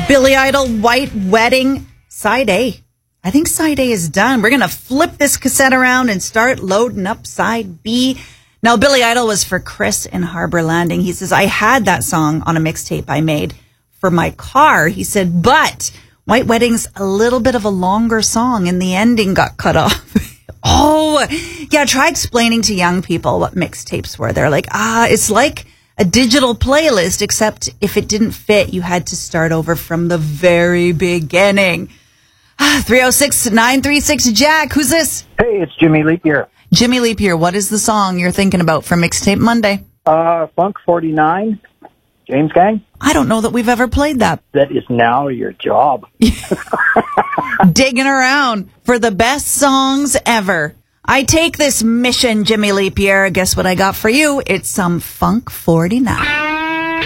Billy Idol, White Wedding, Side A. I think Side A is done. We're going to flip this cassette around and start loading up Side B. Now, Billy Idol was for Chris in Harbor Landing. He says, I had that song on a mixtape I made for my car. He said, but White Wedding's a little bit of a longer song and the ending got cut off. Oh, yeah, try explaining to young people what mixtapes were. They're like, it's like a digital playlist, except if it didn't fit, you had to start over from the very beginning. 306-936-JACK. Who's this? Hey, it's Jimmy Leap Year. Jimmy Leap Year, what is the song you're thinking about for Mixtape Monday? Funk 49, James Gang. I don't know that we've ever played that. That is now your job. Digging around for the best songs ever. I take this mission, Jimmy Leap Year. Guess what I got for you? It's some Funk 49.